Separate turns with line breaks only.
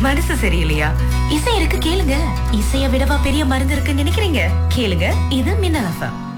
மனசு சரியில்லையா? இசை இருக்கு, கேளுங்க. இசைய விடவா பெரிய மருந்து இருக்குன்னு நினைக்கிறீங்க? கேளுங்க, இது மின்னல் எஃப்எம்.